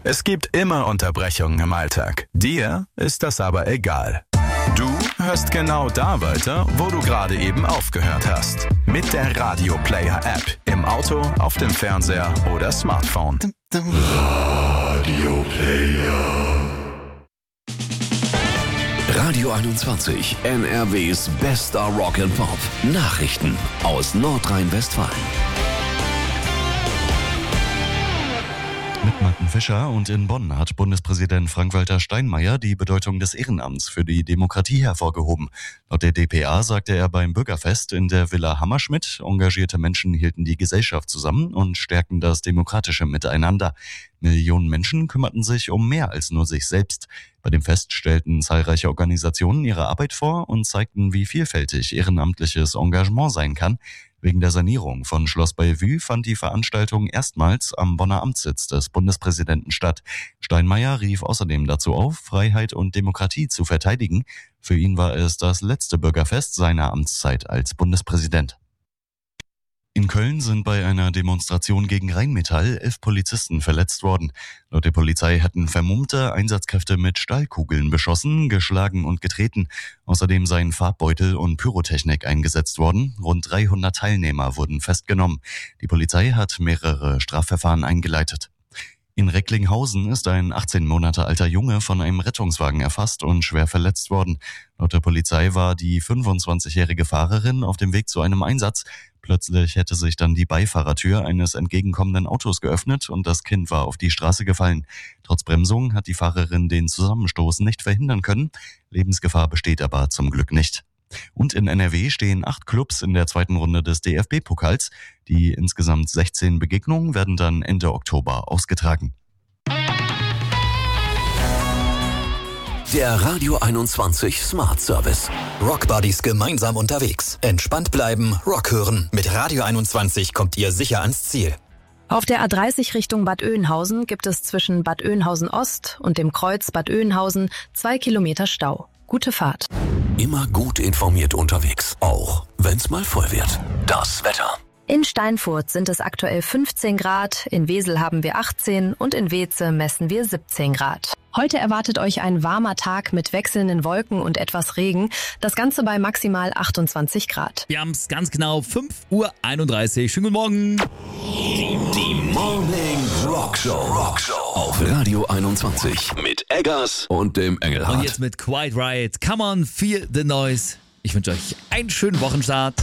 Es gibt immer Unterbrechungen im Alltag. Dir ist das aber egal. Du hörst genau da weiter, wo du gerade eben aufgehört hast. Mit der Radio Player App. Im Auto, auf dem Fernseher oder Smartphone. Radio Player. Radio 21, NRWs bester Rock and Pop. Nachrichten aus Nordrhein-Westfalen. Mit Martin Fischer und in Bonn hat Bundespräsident Frank-Walter Steinmeier die Bedeutung des Ehrenamts für die Demokratie hervorgehoben. Laut der dpa sagte er beim Bürgerfest in der Villa Hammerschmidt, engagierte Menschen hielten die Gesellschaft zusammen und stärkten das demokratische Miteinander. Millionen Menschen kümmerten sich um mehr als nur sich selbst. Bei dem Fest stellten zahlreiche Organisationen ihre Arbeit vor und zeigten, wie vielfältig ehrenamtliches Engagement sein kann. Wegen der Sanierung von Schloss Bellevue fand die Veranstaltung erstmals am Bonner Amtssitz des Bundespräsidenten statt. Steinmeier rief außerdem dazu auf, Freiheit und Demokratie zu verteidigen. Für ihn war es das letzte Bürgerfest seiner Amtszeit als Bundespräsident. In Köln sind bei einer Demonstration gegen Rheinmetall 11 Polizisten verletzt worden. Laut der Polizei hatten vermummte Einsatzkräfte mit Stahlkugeln beschossen, geschlagen und getreten. Außerdem seien Farbbeutel und Pyrotechnik eingesetzt worden. Rund 300 Teilnehmer wurden festgenommen. Die Polizei hat mehrere Strafverfahren eingeleitet. In Recklinghausen ist ein 18 Monate alter Junge von einem Rettungswagen erfasst und schwer verletzt worden. Laut der Polizei war die 25-jährige Fahrerin auf dem Weg zu einem Einsatz. Plötzlich hätte sich dann die Beifahrertür eines entgegenkommenden Autos geöffnet und das Kind war auf die Straße gefallen. Trotz Bremsung hat die Fahrerin den Zusammenstoß nicht verhindern können. Lebensgefahr besteht aber zum Glück nicht. Und in NRW stehen 8 Clubs in der zweiten Runde des DFB-Pokals. Die insgesamt 16 Begegnungen werden dann Ende Oktober ausgetragen. Der Radio 21 Smart Service. Rock Buddies gemeinsam unterwegs. Entspannt bleiben, Rock hören. Mit Radio 21 kommt ihr sicher ans Ziel. Auf der A30 Richtung Bad Oeynhausen gibt es zwischen Bad Oeynhausen Ost und dem Kreuz Bad Oeynhausen 2 Kilometer Stau. Gute Fahrt. Immer gut informiert unterwegs, auch wenn's mal voll wird. Das Wetter. In Steinfurt sind es aktuell 15 Grad, in Wesel haben wir 18 und in Weeze messen wir 17 Grad. Heute erwartet euch ein warmer Tag mit wechselnden Wolken und etwas Regen. Das Ganze bei maximal 28 Grad. Wir haben es ganz genau 5:31 Uhr. Schönen guten Morgen. Die Morning Rockshow. Auf Radio 21 mit Eggers und dem Engelhardt. Und jetzt mit Quiet Riot. Come on, feel the noise. Ich wünsche euch einen schönen Wochenstart.